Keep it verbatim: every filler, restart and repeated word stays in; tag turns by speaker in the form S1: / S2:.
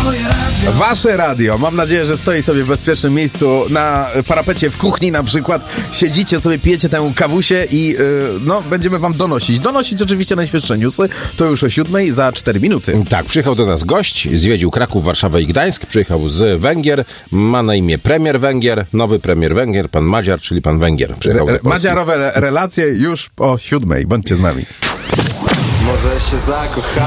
S1: Wasze radio, mam nadzieję, że stoi sobie w bezpiecznym miejscu na parapecie w kuchni na przykład. Siedzicie sobie, pijecie tę kawusię i yy, no, będziemy wam donosić. Donosić oczywiście najświeższe newsy. To już o siódmej za cztery minuty.
S2: Tak, przyjechał do nas gość, zwiedził Kraków, Warszawę i Gdańsk. Przyjechał z Węgier, ma na imię premier Węgier, nowy premier Węgier, pan Madziar, czyli pan Węgier. Przyjechał
S1: Re- Madziarowe relacje już o siódmej. Bądźcie z nami.
S3: Może się zakocha.